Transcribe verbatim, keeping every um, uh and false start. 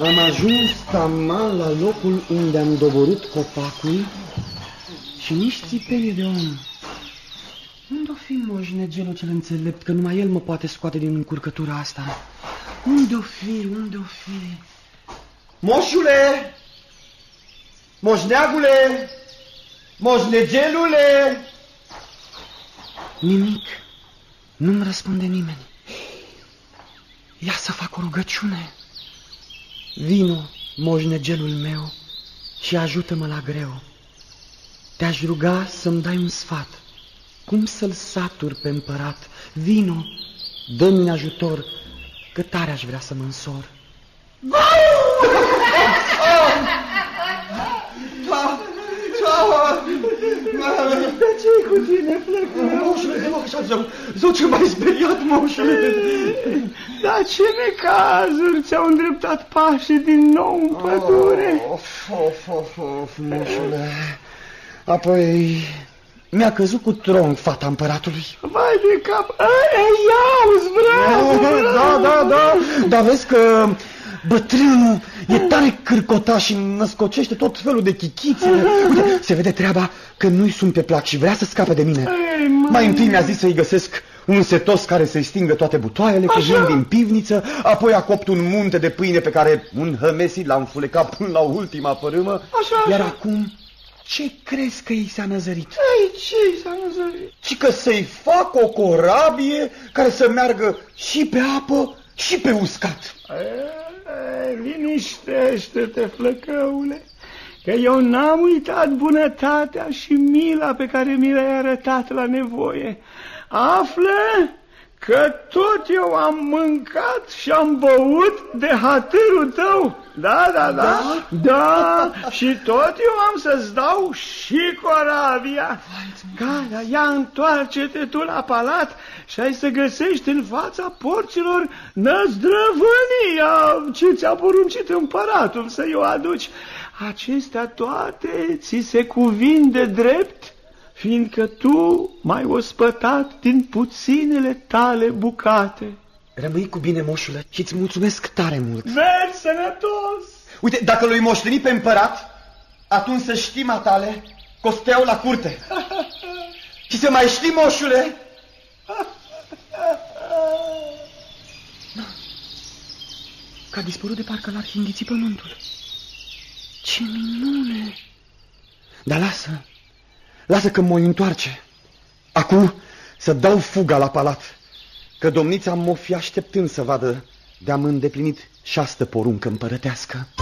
Am ajuns taman la locul unde am doborât copacul și nici țipenie de om. Unde-o fi moșnegelul cel înțelept, că numai el mă poate scoate din încurcătura asta? Unde-o fi, unde-o fi? Moșule! Moșneagule! Moșnegelule! Nimic. Nu-mi răspunde nimeni. Ia să fac o rugăciune. Vino, moșnegelul meu, și ajută-mă la greu. Te-aș ruga să-mi dai un sfat. Cum să-l satur pe împărat? Vino, dă-mi ajutor, că tare aș vrea să mă însor. De ce-i cu tine, Flăcău? Moșule, te rog așa, zău, zău, ce m-ai speriat, moșule. Dar ce necazuri ți-au îndreptat pașii din nou în pădure? Of, of, of, of, moșule. Apoi mi-a căzut cu tronc fata împăratului. Vai de cap, ia-uzi, bravo! Da, da, da, dar vezi că bătrânul e tare cârcotaș și născocește tot felul de chichițe. Uite, se vede treaba că nu-i sunt pe plac și vrea să scape de mine. Ei, mai întâi mi-a zis să-i găsesc un setos care să-i stingă toate butoaiele, că vin din pivniță. Apoi a copt un munte de pâine pe care un hămesit l-a înfulecat până la ultima părâmă. Așa, Iar așa. acum, ce crezi că i s-a năzărit? Ei, ce s-a năzărit? Și că să-i fac o corabie care să meargă și pe apă și pe uscat. Ei, liniștește-te, Flăcăule, că eu n-am uitat bunătatea și mila pe care mi le-ai arătat la nevoie. Află că tot eu am mâncat și am băut de hatârul tău. Da, da, da, da, da. Și tot eu am să-ți dau și corabia. Gata, ia întoarce-te tu la palat și ai să găsești în fața porților năzdrăvânia ce ți-a poruncit împăratul să-i o aduci. Acestea toate ți se cuvin de drept, fiindcă tu m-ai ospătat din puținele tale bucate. Rămâi cu bine, moșule, și îți mulțumesc tare mult. Mergi sănătos! Uite, dacă l-ai moșteni pe împărat, atunci să știi, matale, că o să te iau la curte. Și să mai știi, moșule... Că a dispărut de parcă l-ar fi înghițit pământul. Ce minune! Dar lasă, lasă că mă întoarce. Acum să dau fuga la palat, că domnița m-o fi așteptând să vadă de-am îndeplinit șastă poruncă împărătească.